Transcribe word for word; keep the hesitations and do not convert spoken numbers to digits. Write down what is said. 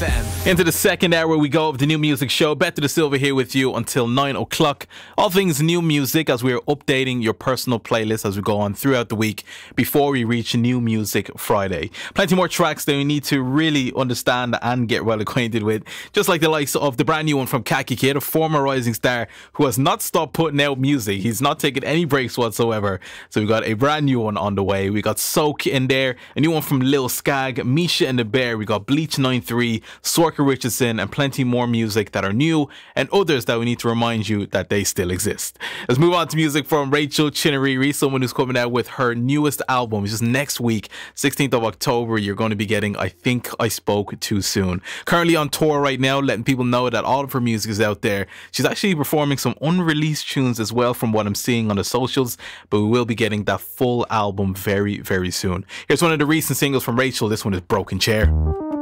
M. Into the second hour we go of the New Music Show. Beto Da Silva here with you until nine o'clock. All things new music as we are updating your personal playlist as we go on throughout the week before we reach New Music Friday. Plenty more tracks that we need to really understand and get well acquainted with. Just like the likes of the brand new one from Khaki Kid, a former rising star who has not stopped putting out music. He's not taking any breaks whatsoever. So we got a brand new one on the way. We got Soak in there, a new one from Lil Skag, Misha and the Bear. We got Bleach ninety-three, Sworker Richardson, and plenty more music that are new and others that we need to remind you that they still exist. Let's move on to music from Rachel Chineriri, someone who's coming out with her newest album. It's just next week, sixteenth of October. You're going to be getting I Think I Spoke Too Soon. Currently on tour right now, letting people know that all of her music is out there. She's actually performing some unreleased tunes as well from what I'm seeing on the socials, but we will be getting that full album very, very soon. Here's one of the recent singles from Rachel. This one is Broken Chair.